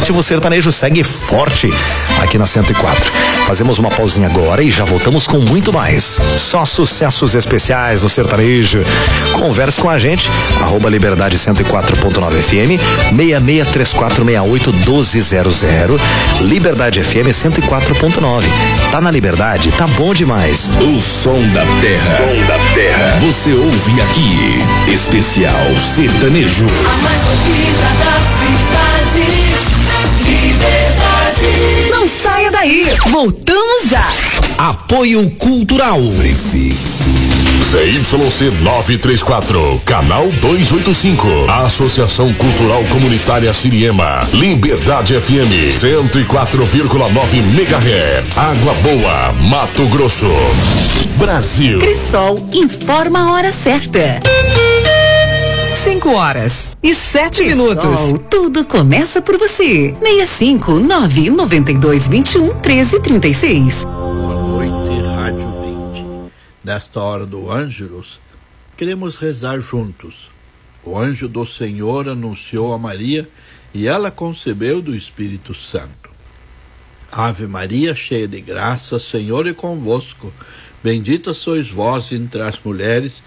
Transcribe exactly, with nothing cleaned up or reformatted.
ritmo sertanejo segue forte aqui na cento e quatro. Fazemos uma pausinha agora e já voltamos com muito mais. Só sucessos especiais no sertanejo. Converse com a gente, arroba Liberdade cento e quatro ponto nove F M, seis seis três quatro seis oito um dois zero zero. Liberdade F M cento e quatro ponto nove. Tá na Liberdade, tá bom demais. O som da terra. Som da terra. Você ouve aqui. Especial sertanejo. A mais ouvida da cidade. Liberdade. Não saia daí. Voltamos já. Apoio Cultural. Prefixo. Z Y C novecentos e trinta e quatro, canal duzentos e oitenta e cinco, Associação Cultural Comunitária Siriema, Liberdade F M cento e quatro vírgula nove megahertz, Água Boa, Mato Grosso, Brasil. Cressol informa a hora certa. Cinco horas e sete minutos. Tudo começa por você. seis cinco nove nove dois dois um treze trinta e seis. Boa noite, Rádio vinte. Nesta hora do Ângelus, queremos rezar juntos. O anjo do Senhor anunciou a Maria e ela concebeu do Espírito Santo. Ave Maria, cheia de graça, Senhor é convosco. Bendita sois vós entre as mulheres